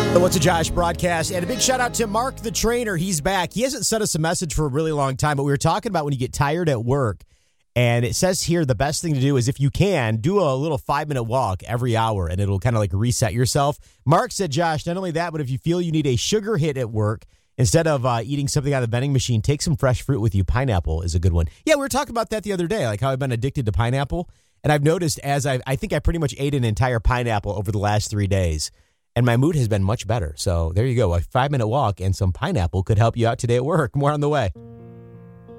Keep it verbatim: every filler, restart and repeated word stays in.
The What's a Josh broadcast, and a big shout out to Mark the trainer. He's back. He hasn't sent us a message for a really long time, but we were talking about when you get tired at work, and it says here the best thing to do is, if you can, do a little five-minute walk every hour, and it'll kind of like reset yourself. Mark said, Josh, not only that, but if you feel you need a sugar hit at work, instead of uh, eating something out of the vending machine, take some fresh fruit with you. Pineapple is a good one. Yeah, we were talking about that the other day, like how I've been addicted to pineapple, and I've noticed as I I think I pretty much ate an entire pineapple over the last three days. And my mood has been much better. So there you go. A five-minute walk and some pineapple could help you out today at work. More on the way.